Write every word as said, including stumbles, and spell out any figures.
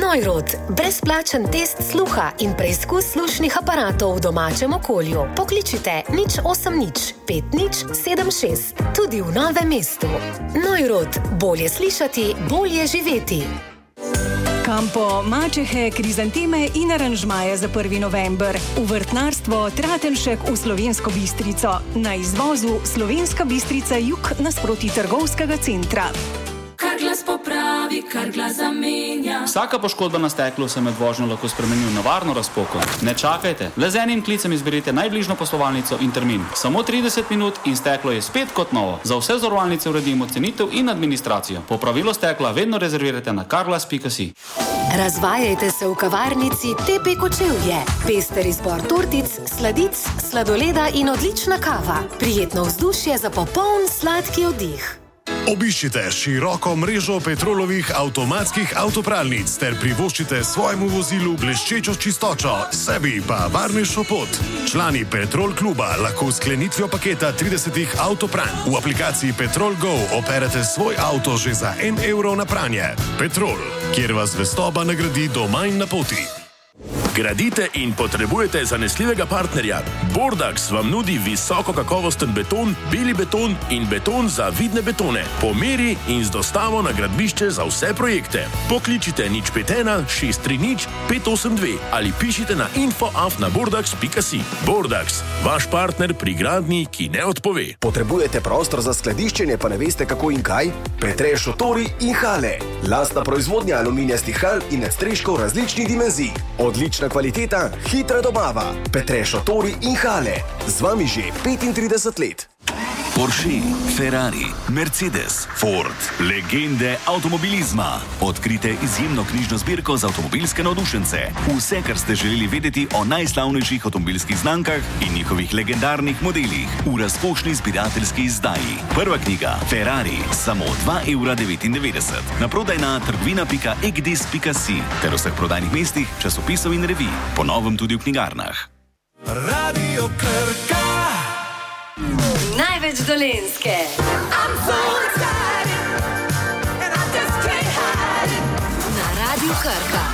Neurot, brezplačen test sluha in preizkus slušnih aparatov v domačem okolju. Pokličite nič osem nič pet nič sedem šest, tudi v Novem mestu. Neurot, bolje slišati, bolje živeti. Kampo, mačehe, krizanteme in aranžmaje za prvi november. V vrtnarstvo Tratelšek v Slovensko Bistrico. Na izvozu Slovenska Bistrica jug nasproti trgovskega centra. Kar glas popravi, kar glas zamenja. Vsaka poškodba na steklu se med vožnjo lahko spremeni v nevarno razpoko. Ne čakajte, le z enim klicem izberite najbližjo poslovalnico in termin. Samo trideset minut in steklo je spet kot novo. Za vse zavarovalnice uredimo cenitev in administracijo. Popravilo stekla vedno rezervirajte na carglass pika si. Razvajajte se v kavarnici T P Kočevje. Pester izbor tortic, sladic, sladoleda in odlična kava. Prijetno vzdušje za popoln sladki oddih. Obiščite široko mrežo Petrolovih avtomatskih avtopralnic ter privoščite svojemu vozilu bleščečo čistočo, sebi pa varnejšo pot. Člani Petrol kluba lahko s sklenitvijo paketa tridesetih avtopranj v aplikaciji Petrol Go operete svoj avto že za en evro na pranje. Petrol, kjer vas zvestoba nagradi doma in na poti. Gradite in potrebujete zanesljivega partnerja? Bordax vam nudi visoko kakovosten beton, beli beton in beton za vidne betone. Po meri in z dostavo na gradbišče za vse projekte. Pokličite nič pet ena šest tri nič pet osem dve ali pišite na info af na bordax pika si. Bordax, vaš partner pri gradnji, ki ne odpove. Potrebujete prostor za skladiščenje, pa ne veste kako in kaj? Petre šotori in hale. Lastna proizvodnja aluminijastih hal in nadstreškov različnih dimenzij. Odlična kvaliteta, hitra dobava. Petre šotori in hale. Z vami že petintrideset let. Porsche, Ferrari, Mercedes, Ford, legende avtomobilizma. Odkrite izjemno knjižno zbirko za avtomobilske navdušence. Vse, kar ste želeli vedeti o najslavnejših avtomobilskih znamkah in njihovih legendarnih modelih v razkošni zbirateljski izdaji. Prva knjiga, Ferrari, samo dva evra devetindevetdeset. Naprodaj na trgovina pika egdis pika si ter vseh prodajnih mestih, časopisov in revij. Po novem tudi v knjigarnah. Radio Krka. Največ Dolenjske. I'm so excited and I just can't hide it. Na Radiu Krka.